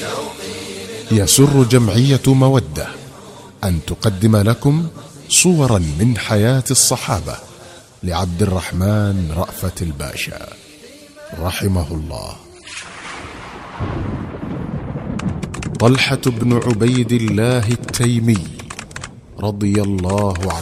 يسر جمعية مودة أن تقدم لكم صورا من حياة الصحابة لعبد الرحمن رأفت الباشا رحمه الله. طلحة بن عبيد الله التيمي رضي الله عنه